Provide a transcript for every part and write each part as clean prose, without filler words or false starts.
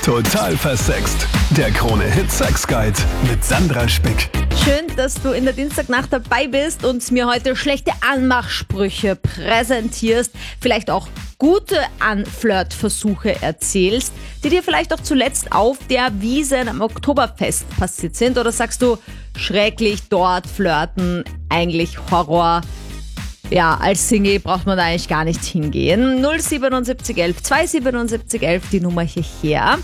Total versext. Der Krone-Hit Sex Guide mit Sandra Spick. Schön, dass du in der Dienstagnacht dabei bist und mir heute schlechte Anmachsprüche präsentierst, vielleicht auch gute Anflirtversuche erzählst, die dir vielleicht auch zuletzt auf der Wiesn am Oktoberfest passiert sind. Oder sagst du, schrecklich dort flirten, eigentlich Horror. Ja, als Single braucht man da eigentlich gar nicht hingehen. 07711 27711, die Nummer hierher.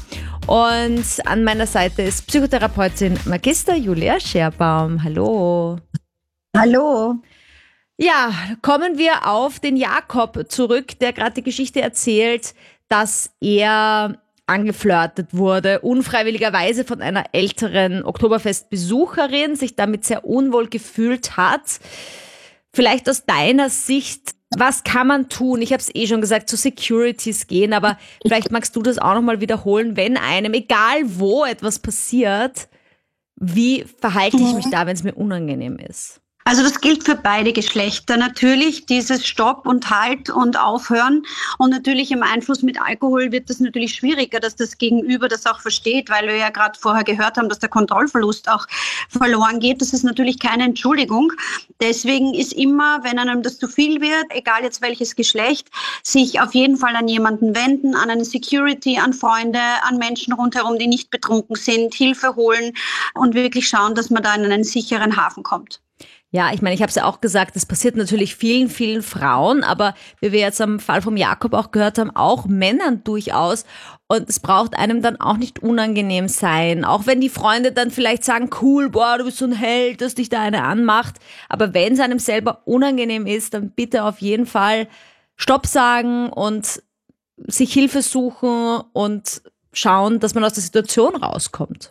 Und an meiner Seite ist Psychotherapeutin Magister Julia Scherbaum. Hallo. Hallo. Ja, kommen wir auf den Jakob zurück, der gerade die Geschichte erzählt, dass er angeflirtet wurde, unfreiwilligerweise von einer älteren Oktoberfestbesucherin, sich damit sehr unwohl gefühlt hat. Vielleicht aus deiner Sicht, was kann man tun? Ich habe es schon gesagt, zu Securities gehen, aber vielleicht magst du das auch nochmal wiederholen, wenn einem, egal wo, etwas passiert, wie verhalte ich mich da, wenn es mir unangenehm ist? Also das gilt für beide Geschlechter. Natürlich dieses Stopp und Halt und Aufhören. Und natürlich im Einfluss mit Alkohol wird es natürlich schwieriger, dass das Gegenüber das auch versteht, weil wir ja gerade vorher gehört haben, dass der Kontrollverlust auch verloren geht. Das ist natürlich keine Entschuldigung. Deswegen ist immer, wenn einem das zu viel wird, egal jetzt welches Geschlecht, sich auf jeden Fall an jemanden wenden, an eine Security, an Freunde, an Menschen rundherum, die nicht betrunken sind, Hilfe holen und wirklich schauen, dass man da in einen sicheren Hafen kommt. Ja, ich meine, ich habe es ja auch gesagt, das passiert natürlich vielen, vielen Frauen, aber wie wir jetzt am Fall vom Jakob auch gehört haben, auch Männern durchaus. Und es braucht einem dann auch nicht unangenehm sein, auch wenn die Freunde dann vielleicht sagen, cool, boah, du bist so ein Held, dass dich da eine anmacht. Aber wenn es einem selber unangenehm ist, dann bitte auf jeden Fall Stopp sagen und sich Hilfe suchen und schauen, dass man aus der Situation rauskommt.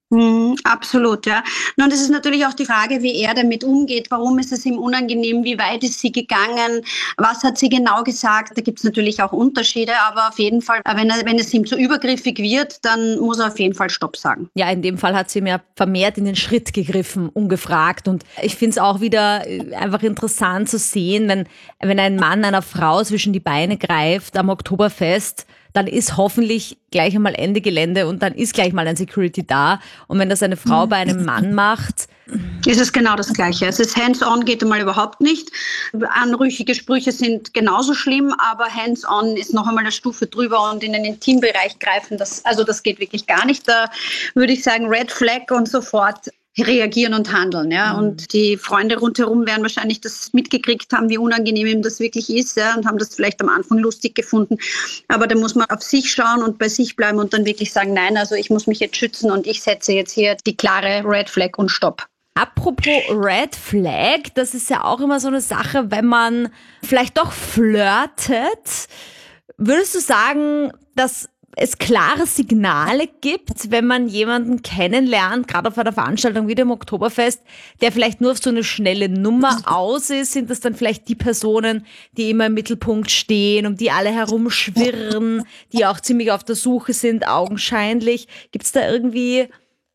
Absolut, ja. Nun, das ist natürlich auch die Frage, wie er damit umgeht. Warum ist es ihm unangenehm? Wie weit ist sie gegangen? Was hat sie genau gesagt? Da gibt es natürlich auch Unterschiede, aber auf jeden Fall, wenn es ihm zu übergriffig wird, dann muss er auf jeden Fall Stopp sagen. Ja, in dem Fall hat sie mir vermehrt in den Schritt gegriffen, ungefragt. Und ich finde es auch wieder einfach interessant zu sehen, wenn ein Mann einer Frau zwischen die Beine greift am Oktoberfest, dann ist hoffentlich gleich einmal Ende Gelände und dann ist gleich mal ein Security da. Und wenn das eine Frau bei einem Mann macht, ist es genau das Gleiche. Es ist Hands-on geht einmal überhaupt nicht. Anrüchige Sprüche sind genauso schlimm, aber Hands-on ist noch einmal eine Stufe drüber und in den Intimbereich greifen, das geht wirklich gar nicht. Da würde ich sagen, Red Flag und sofort reagieren und handeln, ja. Und die Freunde rundherum werden wahrscheinlich das mitgekriegt haben, wie unangenehm ihm das wirklich ist, ja, und haben das vielleicht am Anfang lustig gefunden. Aber da muss man auf sich schauen und bei sich bleiben und dann wirklich sagen, nein, also ich muss mich jetzt schützen und ich setze jetzt hier die klare Red Flag und Stopp. Apropos Red Flag, das ist ja auch immer so eine Sache, wenn man vielleicht doch flirtet. Würdest du sagen, dass es klare Signale gibt, wenn man jemanden kennenlernt, gerade auf einer Veranstaltung wie dem Oktoberfest, der vielleicht nur auf so eine schnelle Nummer aus ist? Sind das dann vielleicht die Personen, die immer im Mittelpunkt stehen, um die alle herumschwirren, die auch ziemlich auf der Suche sind, augenscheinlich? Gibt es da irgendwie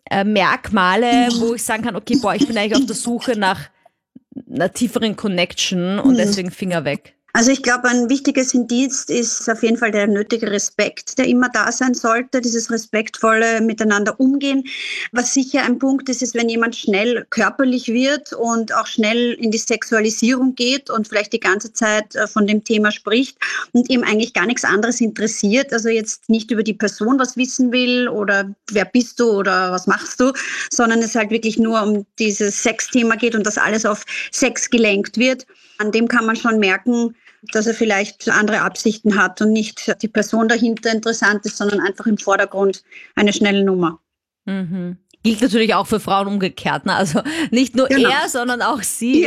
Merkmale, wo ich sagen kann, okay, boah, ich bin eigentlich auf der Suche nach einer tieferen Connection und deswegen Finger weg? Also ich glaube, ein wichtiges Indiz ist auf jeden Fall der nötige Respekt, der immer da sein sollte, dieses respektvolle Miteinander umgehen. Was sicher ein Punkt ist, ist, wenn jemand schnell körperlich wird und auch schnell in die Sexualisierung geht und vielleicht die ganze Zeit von dem Thema spricht und ihm eigentlich gar nichts anderes interessiert, also jetzt nicht über die Person was wissen will oder wer bist du oder was machst du, sondern es halt wirklich nur um dieses Sexthema geht und das alles auf Sex gelenkt wird. An dem kann man schon merken, dass er vielleicht andere Absichten hat und nicht die Person dahinter interessant ist, sondern einfach im Vordergrund eine schnelle Nummer. Mhm. Gilt natürlich auch für Frauen umgekehrt, ne? Also nicht nur er, sondern auch sie. Ja.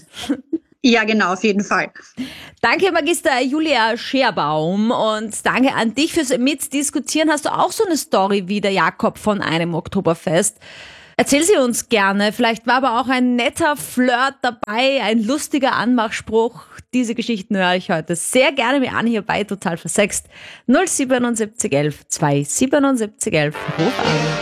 Ja, genau, auf jeden Fall. Danke, Magister Julia Scherbaum, und danke an dich fürs Mitdiskutieren. Hast du auch so eine Story wie der Jakob von einem Oktoberfest? Erzähl sie uns gerne. Vielleicht war aber auch ein netter Flirt dabei, ein lustiger Anmachspruch. Diese Geschichten höre ich heute sehr gerne mir an, hier bei Total versext. 07711 27711. Ruf an.